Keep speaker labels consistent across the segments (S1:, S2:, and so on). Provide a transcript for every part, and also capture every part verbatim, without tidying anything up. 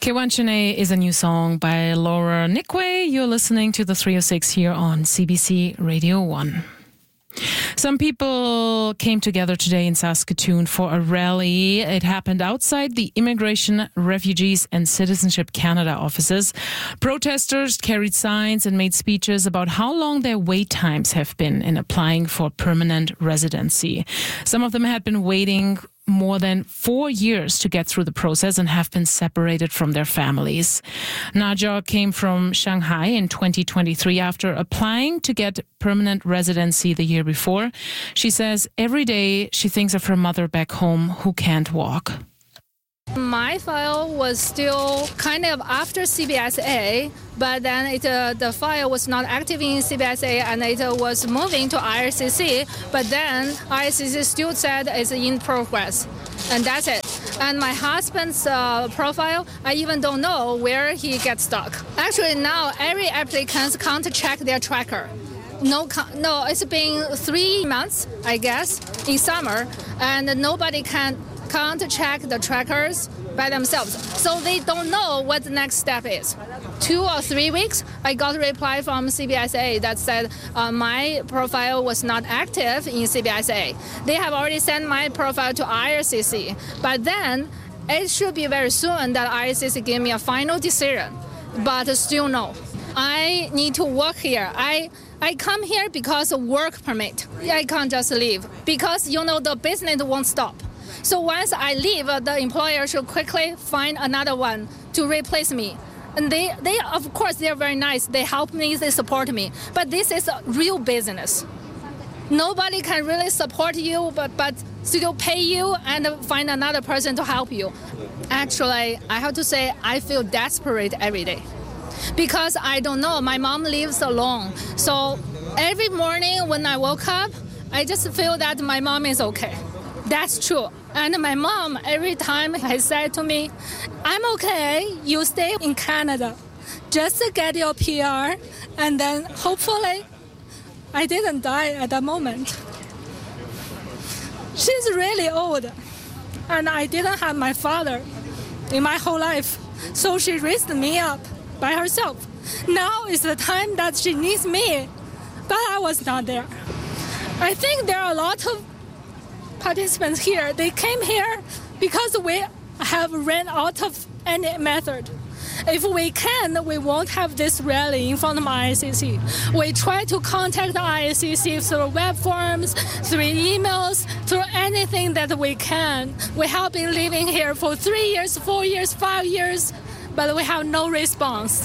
S1: Kewanchene is a new song by Laura Nikwe. You're listening to the three oh six here on C B C Radio one. Some people came together today in Saskatoon for a rally. It happened outside the Immigration, Refugees and Citizenship Canada offices. Protesters carried signs and made speeches about how long their wait times have been in applying for permanent residency. Some of them had been waiting more than four years to get through the process and have been separated from their families. Naja came from Shanghai in twenty twenty-three after applying to get permanent residency the year before. She says every day she thinks of her mother back home who can't walk.
S2: My file was still kind of after C B S A, but then it, uh, the file was not active in C B S A and it uh, was moving to I R C C, but then I R C C still said it's in progress, and that's it. And my husband's uh, profile, I even don't know where he gets stuck. Actually, now every applicant can't check their tracker. No, no, it's been three months, I guess, in summer, and nobody can can't check the trackers by themselves. So they don't know what the next step is. Two or three weeks, I got a reply from C B S A that said uh, my profile was not active in C B S A. They have already sent my profile to I R C C, but then it should be very soon that I R C C give me a final decision, but still no. I need to work here. I I come here because of work permit. I can't just leave because, you know, the business won't stop. So once I leave, the employer should quickly find another one to replace me. And they, they of course, they're very nice. They help me, they support me. But this is a real business. Nobody can really support you, but, but still pay you and find another person to help you. Actually, I have to say, I feel desperate every day. Because I don't know, my mom lives alone. So every morning when I woke up, I just feel that my mom is okay. That's true. And my mom, every time has said to me, I'm okay, you stay in Canada. Just get your P R, and then hopefully I didn't die at that moment. She's really old, and I didn't have my father in my whole life. So she raised me up by herself. Now is the time that she needs me, but I was not there. I think there are a lot of participants here. They came here because we have ran out of any method. If we can, we won't have this rally in front of I R C C. We try to contact I R C C through web forms, through emails, through anything that we can. We have been living here for three years, four years, five years, but we have no response.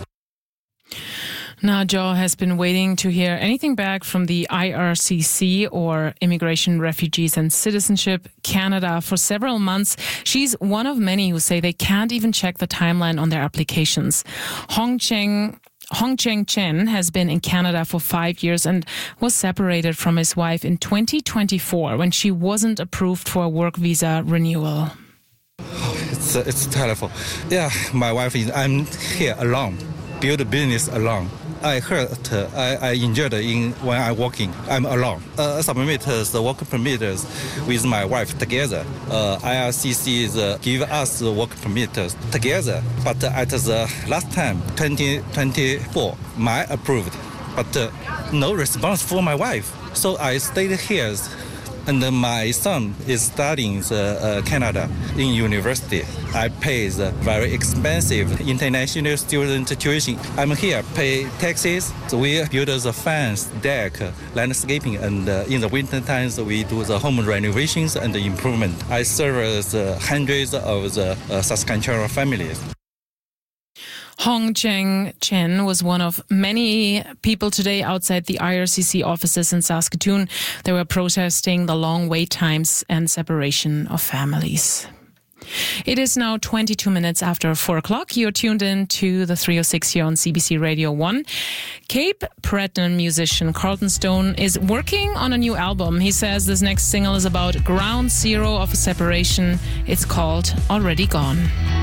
S1: Naja has been waiting to hear anything back from the I R C C or Immigration, Refugees and Citizenship Canada for several months. She's one of many who say they can't even check the timeline on their applications. Hong Cheng Hong Cheng Chen has been in Canada for five years and was separated from his wife in twenty twenty-four when she wasn't approved for a work visa renewal.
S3: It's, uh, it's terrible. Yeah, my wife is, I'm here alone, build a business alone. I heard, uh, I, I enjoyed in when I'm working. I'm alone. Uh, I submit the work permit with my wife together. Uh, I R C C is, uh, give us the work permit together. But at the last time, twenty twenty-four, my approved, but uh, no response for my wife. So I stayed here. And my son is studying in uh, Canada in university. I pay the very expensive international student tuition. I'm here, pay taxes. So we build the fence, deck, landscaping, and uh, in the winter times we do the home renovations and the improvement. I serve the hundreds of the uh, Saskatchewan families.
S1: Hong Cheng Chen was one of many people today outside the I R C C offices in Saskatoon. They were protesting the long wait times and separation of families. It is now twenty-two minutes after four o'clock. You're tuned in to the three oh six here on C B C Radio one. Cape Breton musician Carlton Stone is working on a new album. He says this next single is about ground zero of a separation. It's called Already Gone.